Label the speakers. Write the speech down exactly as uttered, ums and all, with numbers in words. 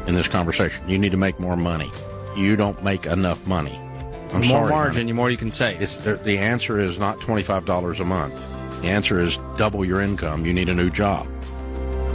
Speaker 1: in this conversation. You need to make more money. You don't make enough money. I'm
Speaker 2: the more
Speaker 1: sorry,
Speaker 2: margin,
Speaker 1: honey.
Speaker 2: the more you can save.
Speaker 1: It's the, the answer is not twenty-five dollars a month. The answer is double your income. You need a new job.